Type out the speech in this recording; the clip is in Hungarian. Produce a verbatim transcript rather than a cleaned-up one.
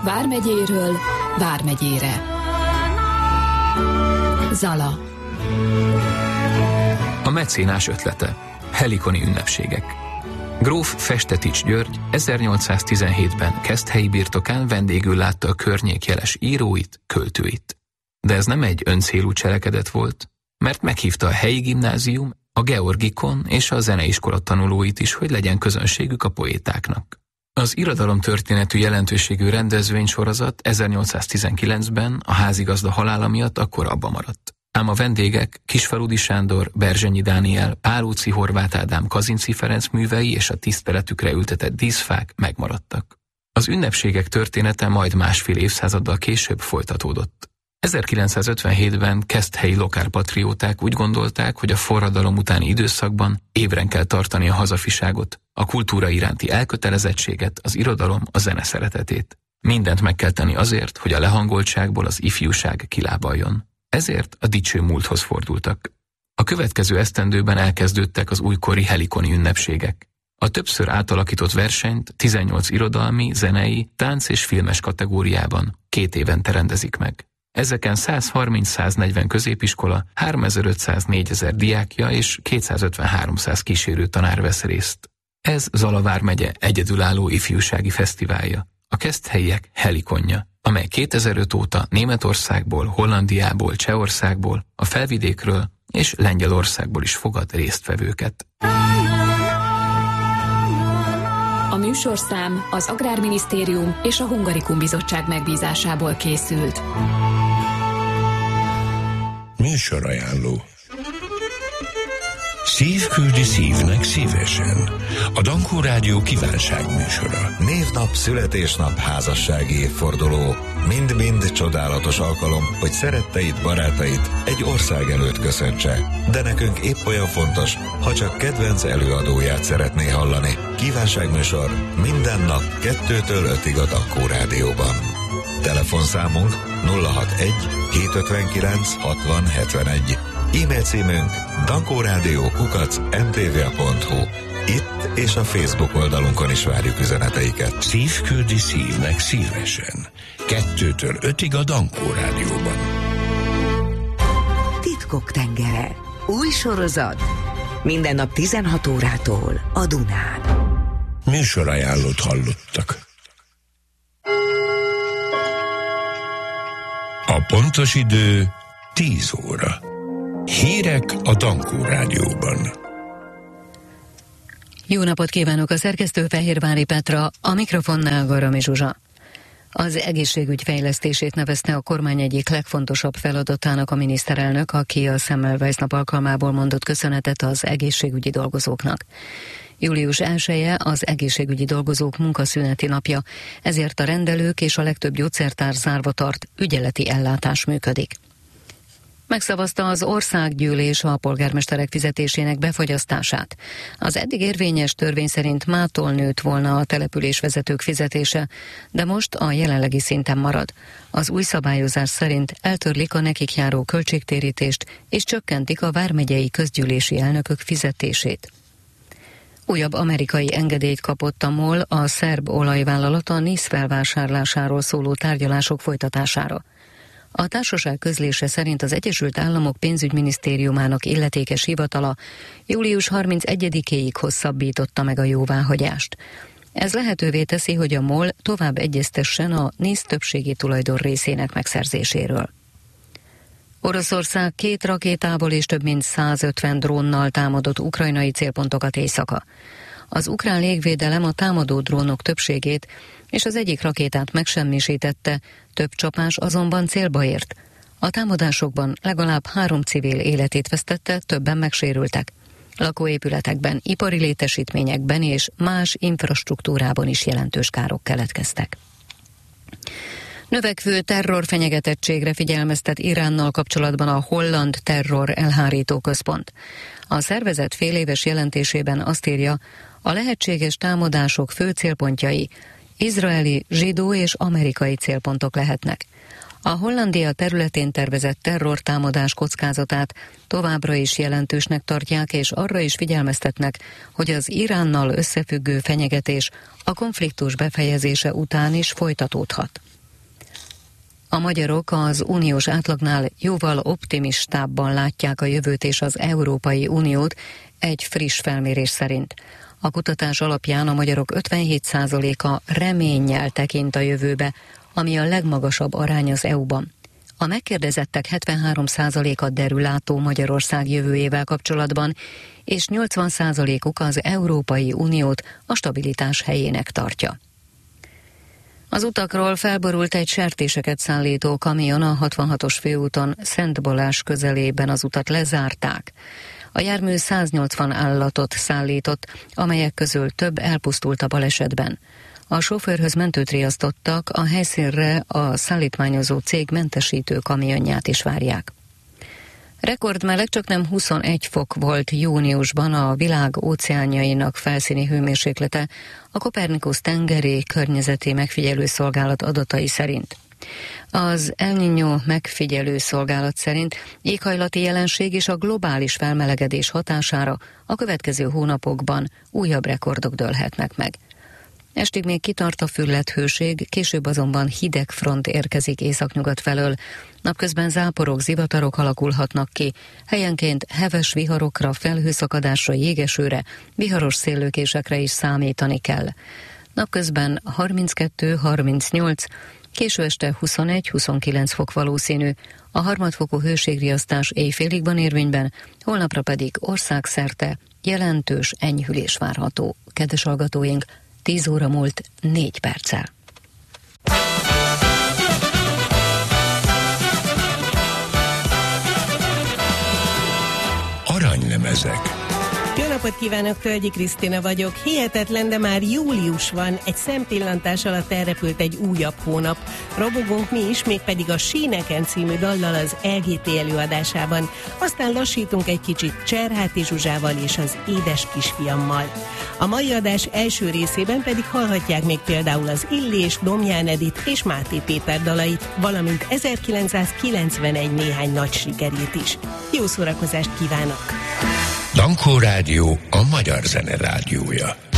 Vármegyéről Vármegyére. Zala. A mecénás ötlete. Helikoni ünnepségek. Gróf Festetics György ezernyolcszáztizenhétben Keszthelyi birtokán vendégül látta a környék jeles íróit, költőit. De ez nem egy öncélú cselekedet volt, mert meghívta a helyi gimnázium, a Georgikon és a zeneiskola tanulóit is, hogy legyen közönségük a poétáknak. Az irodalomtörténetű jelentőségű rendezvénysorozat ezernyolcszáztizenkilencben a házigazda halála miatt akkor abba maradt. Ám a vendégek Kisfaludy Sándor, Berzsenyi Dániel, Pálóczy Horváth Ádám, Kazinczy Ferenc művei és a tiszteletükre ültetett díszfák megmaradtak. Az ünnepségek története majd másfél évszázaddal később folytatódott. ezerkilencszázötvenhétben keszthelyi lokálpatrióták úgy gondolták, hogy a forradalom utáni időszakban ébren kell tartani a hazafiságot, a kultúra iránti elkötelezettséget, az irodalom, a zene szeretetét. Mindent meg kell tenni azért, hogy a lehangoltságból az ifjúság kilábaljon. Ezért a dicső múlthoz fordultak. A következő esztendőben elkezdődtek az újkori helikoni ünnepségek. A többször átalakított versenyt tizennyolc irodalmi, zenei, tánc és filmes kategóriában két évente rendezik meg. Ezeken százharminc-száznegyven középiskola, háromezer-ötszáz-négyezer diákja és kétszázötven-háromszáz kísérő tanár vesz részt. Ez Zala vármegye egyedülálló ifjúsági fesztiválja, a keszthelyiek helikonja, amely kétezer-öt óta Németországból, Hollandiából, Csehországból, a Felvidékről és Lengyelországból is fogad résztvevőket. A műsorszám az Agrárminisztérium és a Hungarikum Bizottság megbízásából készült. Műsorajánló. Szív küldi szívnek szívesen. A Dankó Rádió kívánságműsora. Névnap, születésnap, házassági évforduló. Mind-mind csodálatos alkalom, hogy szeretteid, barátait egy ország előtt köszöntse. De nekünk épp olyan fontos, ha csak kedvenc előadóját szeretné hallani. Kívánságműsor minden nap kettőtől ötig a Dankó Rádióban. Telefonszámunk nulla hatvanegy hétszázötvenkilenc hatvan hetvenegy. E-mail címünk dankórádió kukac em té vé pont hu. Itt és a Facebook oldalunkon is várjuk üzeneteiket. Szív küldi szívnek szívesen. Kettőtől ötig a Dankó Rádióban. Titkok tengere. Új sorozat. Minden nap tizenhat órától a Dunán. Műsorajánlót hallottak. A pontos idő tíz óra. Hírek a Dankó Rádióban. Jó napot kívánok, a szerkesztő Fehérvári Petra, a mikrofonnál Garami Zsuzsa. Az egészségügy fejlesztését nevezte a kormány egyik legfontosabb feladatának a miniszterelnök, aki a Semmelweis nap alkalmából mondott köszönetet az egészségügyi dolgozóknak. július elseje az egészségügyi dolgozók munkaszüneti napja, ezért a rendelők és a legtöbb gyógyszertár zárva tart, ügyeleti ellátás működik. Megszavazta az országgyűlés a polgármesterek fizetésének befagyasztását. Az eddig érvényes törvény szerint mától nőtt volna a településvezetők fizetése, de most a jelenlegi szinten marad. Az új szabályozás szerint eltörlik a nekik járó költségtérítést, és csökkentik a vármegyei közgyűlési elnökök fizetését. Újabb amerikai engedélyt kapott a MOL, a szerb olajvállalat a NISZ felvásárlásáról szóló tárgyalások folytatására. A társaság közlése szerint az Egyesült Államok pénzügyminisztériumának illetékes hivatala július harmincegyedikéig hosszabbította meg a jóváhagyást. Ez lehetővé teszi, hogy a MOL tovább egyeztessen a NISZ többségi tulajdon részének megszerzéséről. Oroszország két rakétából és több mint százötven drónnal támadott ukrajnai célpontokat éjszaka. Az ukrán légvédelem a támadó drónok többségét és az egyik rakétát megsemmisítette, több csapás azonban célba ért. A támadásokban legalább három civil életét vesztette, többen megsérültek. Lakóépületekben, ipari létesítményekben és más infrastruktúrában is jelentős károk keletkeztek. Növekvő terrorfenyegetettségre figyelmeztet Iránnal kapcsolatban a Holland Terror Elhárító Központ. A szervezet féléves jelentésében azt írja, a lehetséges támadások fő célpontjai izraeli, zsidó és amerikai célpontok lehetnek. A Hollandia területén tervezett terrortámadás kockázatát továbbra is jelentősnek tartják, és arra is figyelmeztetnek, hogy az Iránnal összefüggő fenyegetés a konfliktus befejezése után is folytatódhat. A magyarok az uniós átlagnál jóval optimistábban látják a jövőt és az Európai Uniót egy friss felmérés szerint. A kutatás alapján a magyarok ötvenhét százaléka reménnyel tekint a jövőbe, ami a legmagasabb arány az é u-ban. A megkérdezettek hetvenhárom százaléka derülátó Magyarország jövőjével kapcsolatban, és nyolcvan százalékuk az Európai Uniót a stabilitás helyének tartja. Az utakról felborult egy sertéseket szállító kamion a hatvanhatos főúton Szent Balázs közelében, az utat lezárták. A jármű száznyolcvan állatot szállított, amelyek közül több elpusztult a balesetben. A sofőrhöz mentőt riasztottak, a helyszínre a szállítmányozó cég mentesítő kamionját is várják. Rekordmeleg csaknem huszonegy fok volt júniusban a világ óceánjainak felszíni hőmérséklete a Kopernikusz tengeri környezeti megfigyelő szolgálat adatai szerint. Az El Niño megfigyelő szolgálat szerint éghajlati jelenség és a globális felmelegedés hatására a következő hónapokban újabb rekordok dőlhetnek meg. Estig még kitart a fülledhőség, később azonban hideg front érkezik északnyugat felől. Napközben záporok, zivatarok alakulhatnak ki, helyenként heves viharokra, felhőszakadásra, jégesőre, viharos széllökésekre is számítani kell. Napközben harminckettő harmincnyolc, késő este huszonegy-huszonkilenc fok valószínű, a harmadfokú hőségriasztás éjfélig van érvényben, holnapra pedig országszerte jelentős enyhülés várható. Kedves hallgatóink, tíz óra múlt négy perccel. Aranylemezek. Jó napot kívánok, Tölgyi Krisztina vagyok. Hihetetlen, de már július van, egy szempillantás alatt elrepült egy újabb hónap. Robogunk mi is, mégpedig a Síneken című dallal az el gé té előadásában. Aztán lassítunk egy kicsit Cserháti Zsuzsával és az édes kisfiammal. A mai adás első részében pedig hallhatják még például az Illés, Domján Edit és Máté Péter dalait, valamint ezerkilencszázkilencvenegy néhány nagy sikerét is. Jó szórakozást kívánok! Dankó Rádió, a magyar zene rádiója.